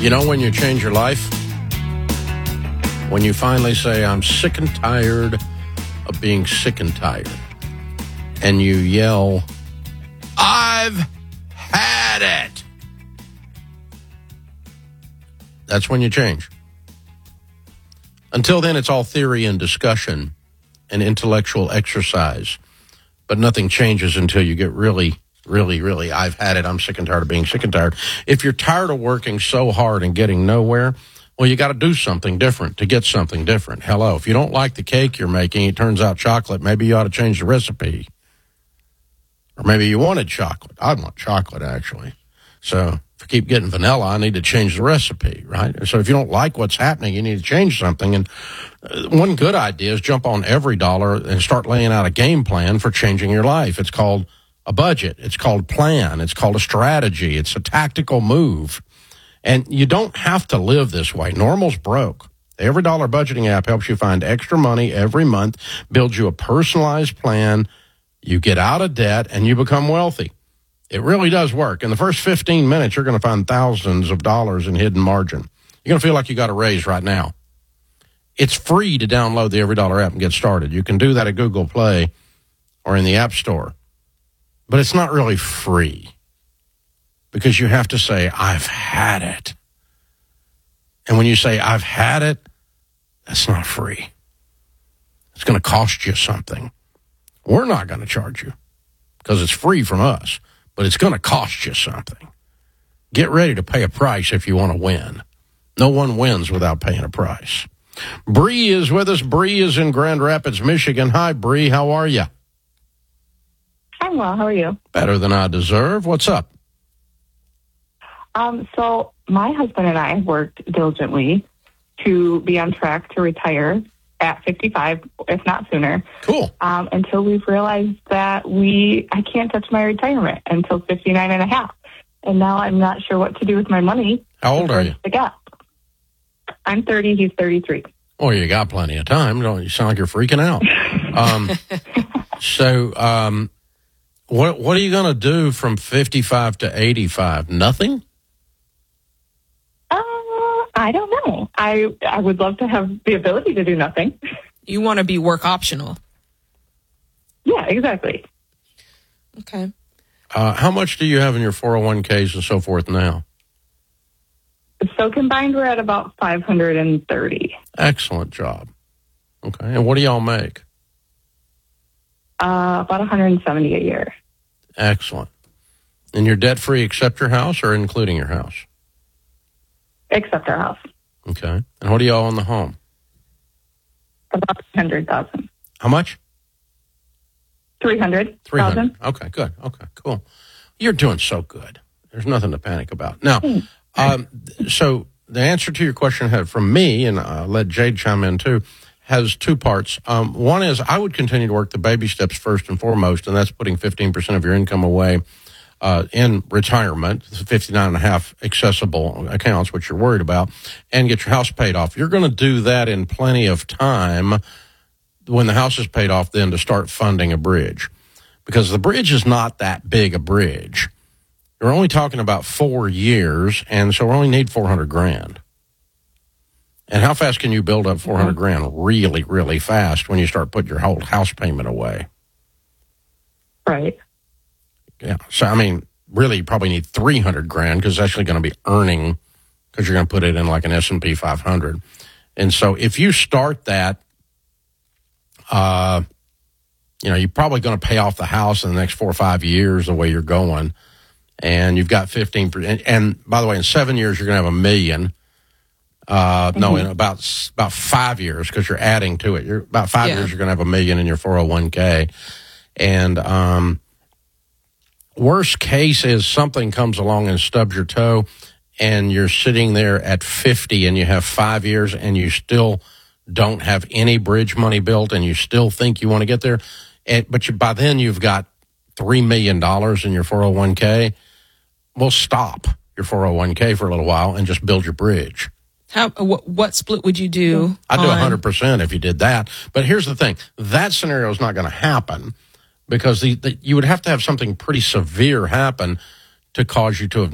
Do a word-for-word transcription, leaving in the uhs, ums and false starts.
You know when you change your life? When you finally say, I'm sick and tired of being sick and tired. And you yell, I've had it. That's when you change. Until then, it's all theory and discussion and intellectual exercise. But nothing changes until you get really, really, really, I've had it. I'm sick and tired of being sick and tired. If you're tired of working so hard and getting nowhere, well, you got to do something different to get something different. Hello, if you don't like the cake you're making, it turns out chocolate, maybe you ought to change the recipe. Or maybe you wanted chocolate. I want chocolate, actually. So if I keep getting vanilla, I need to change the recipe, right? So if you don't like what's happening, you need to change something. And one good idea is jump on Every Dollar and start laying out a game plan for changing your life. It's called a budget. It's called plan. It's called a strategy. It's a tactical move. And you don't have to live this way. Normal's broke. The Every Dollar budgeting app helps you find extra money every month, builds you a personalized plan, you get out of debt, and you become wealthy. It really does work. In the first fifteen minutes, you're going to find thousands of dollars in hidden margin. You're going to feel like you got a raise right now. It's free to download the Every Dollar app and get started. You can do that at Google Play or in the App Store. But it's not really free because you have to say, I've had it. And when you say, I've had it, that's not free. It's going to cost you something. We're not going to charge you because it's free from us, but it's going to cost you something. Get ready to pay a price if you want to win. No one wins without paying a price. Bree is with us. Bree is in Grand Rapids, Michigan. Hi, Bree. How are you? I'm well. How are you? Better than I deserve. What's up? Um, so my husband and I worked diligently to be on track to retire at fifty-five, if not sooner. Cool. Um, until we've realized that we, I can't touch my retirement until fifty-nine and a half. And now I'm not sure what to do with my money. How old are you? The gap. I'm thirty. He's thirty-three. Well, you got plenty of time. Don't you sound like you're freaking out? um, so, um, what what are you going to do from fifty-five to eighty-five? Nothing? Uh, I don't know. I I would love to have the ability to do nothing. You want to be work optional. Yeah, exactly. Okay. Uh, how much do you have in your four oh one k's and so forth now? So combined, we're at about five hundred thirty. Excellent job. Okay. And what do y'all make? Uh, about one hundred seventy a year. Excellent. And you're debt-free except your house or including your house? Except our house. Okay. And what do y'all own the home? About three hundred thousand. How much? Three hundred Three hundred. thousand. Okay, good. Okay, cool. You're doing so good. There's nothing to panic about. Now, um, so the answer to your question had from me, and I'll let Jade chime in too, has two parts. Um, one is I would continue to work the baby steps first and foremost, and that's putting fifteen percent of your income away uh, in retirement, fifty-nine and a half accessible accounts, which you're worried about, and get your house paid off. You're going to do that in plenty of time when the house is paid off, then to start funding a bridge. Because the bridge is not that big a bridge. You're only talking about four years, and so we only need four hundred grand. And how fast can you build up four hundred grand? Really, really fast when you start putting your whole house payment away. Right. Yeah. So, I mean, really, you probably need three hundred grand because it's actually going to be earning because you're going to put it in like an S and P five hundred. And so if you start that, uh, you know, you're probably going to pay off the house in the next four or five years the way you're going. And you've got fifteen percent. And, and by the way, in seven years, you're going to have a million. Uh, mm-hmm. No, in about about five years, because you're adding to it. You're about five yeah. years, you're going to have a million in your four oh one k. And um, worst case is something comes along and stubs your toe, and you're sitting there at fifty, and you have five years, and you still don't have any bridge money built, and you still think you want to get there. And, but you, by then, you've got three million dollars in your four oh one k. Well, stop your four oh one k for a little while and just build your bridge. How what, what split would you do? I'd do on... one hundred percent if you did that. But here's the thing. That scenario is not going to happen because the, the, you would have to have something pretty severe happen to cause you to have